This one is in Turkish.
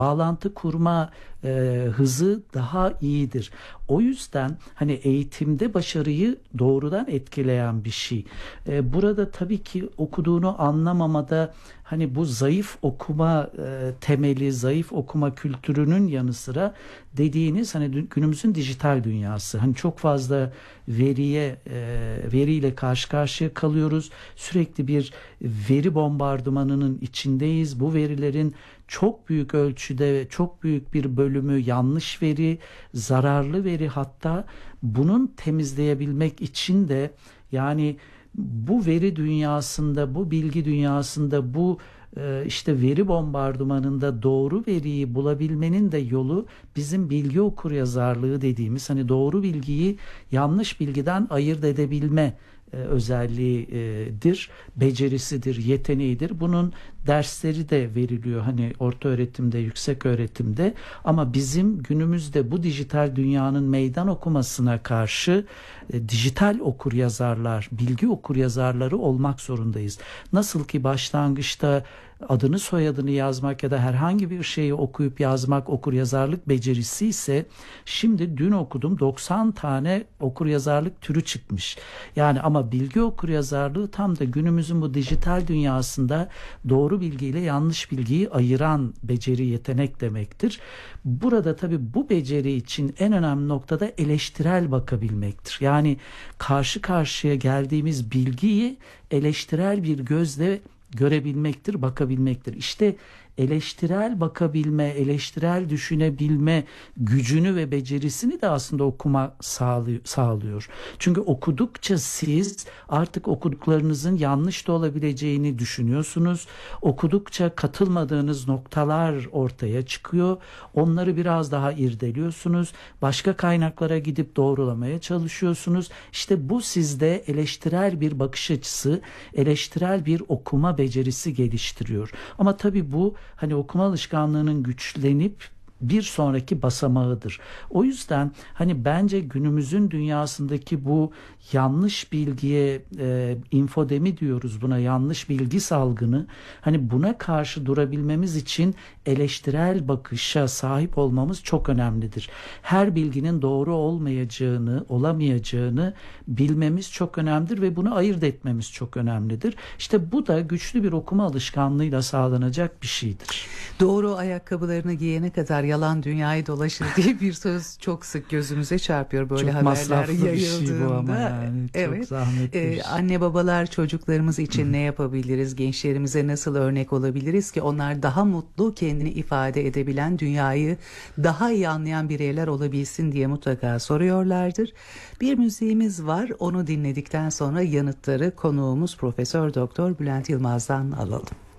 bağlantı kurma hızı daha iyidir. O yüzden hani eğitimde başarıyı doğrudan etkileyen bir şey. Burada tabii ki okuduğunu anlamamada hani bu zayıf okuma temeli, zayıf okuma kültürünün yanı sıra dediğiniz hani günümüzün dijital dünyası. Hani çok fazla veriyle karşı karşıya kalıyoruz. Sürekli bir veri bombardımanının içindeyiz. Bu verilerin çok büyük ölçüde, çok büyük bir bölümü yanlış veri, zararlı veri, hatta bunun temizleyebilmek için de yani bu veri dünyasında, bu bilgi dünyasında, bu işte veri bombardımanında doğru veriyi bulabilmenin de yolu bizim bilgi okuryazarlığı dediğimiz hani doğru bilgiyi yanlış bilgiden ayırt edebilme özelliğidir, becerisidir, yeteneğidir. Bunun dersleri de veriliyor hani orta öğretimde, yüksek öğretimde, ama bizim günümüzde bu dijital dünyanın meydan okumasına karşı dijital okuryazarlar, bilgi okuryazarları olmak zorundayız. Nasıl ki başlangıçta adını soyadını yazmak ya da herhangi bir şeyi okuyup yazmak okuryazarlık becerisi ise, şimdi dün okudum 90 tane okuryazarlık türü çıkmış. Yani ama bilgi okuryazarlığı tam da günümüzün bu dijital dünyasında doğru bilgiyle yanlış bilgiyi ayıran beceri, yetenek demektir. Burada tabii bu beceri için en önemli noktada eleştirel bakabilmektir. Yani karşı karşıya geldiğimiz bilgiyi eleştirel bir gözle görebilmektir, bakabilmektir. İşte eleştirel bakabilme, eleştirel düşünebilme gücünü ve becerisini de aslında okuma sağlıyor. Çünkü okudukça siz artık okuduklarınızın yanlış da olabileceğini düşünüyorsunuz. Okudukça katılmadığınız noktalar ortaya çıkıyor. Onları biraz daha irdeliyorsunuz. Başka kaynaklara gidip doğrulamaya çalışıyorsunuz. İşte bu sizde eleştirel bir bakış açısı, eleştirel bir okuma becerisi geliştiriyor. Ama tabii bu hani okuma alışkanlığının güçlenip bir sonraki basamağıdır. O yüzden hani bence günümüzün dünyasındaki bu yanlış bilgiye infodemi diyoruz buna, yanlış bilgi salgını, hani buna karşı durabilmemiz için eleştirel bakışa sahip olmamız çok önemlidir. Her bilginin doğru olmayacağını, olamayacağını bilmemiz çok önemlidir ve bunu ayırt etmemiz çok önemlidir. İşte bu da güçlü bir okuma alışkanlığıyla sağlanacak bir şeydir. Doğru ayakkabılarını giyene kadar yalan dünyayı dolaşır diye bir söz çok sık gözümüze çarpıyor böyle çok haberler bir şey bu ama yayıldığında. yani. Evet. Çok zahmetli bir şey. Anne babalar çocuklarımız için ne yapabiliriz? Gençlerimize nasıl örnek olabiliriz ki onlar daha mutlu, kendini ifade edebilen, dünyayı daha iyi anlayan bireyler olabilsin diye mutlaka soruyorlardır. Bir müziğimiz var. Onu dinledikten sonra yanıtları konuğumuz Profesör Doktor Bülent Yılmaz'dan alalım.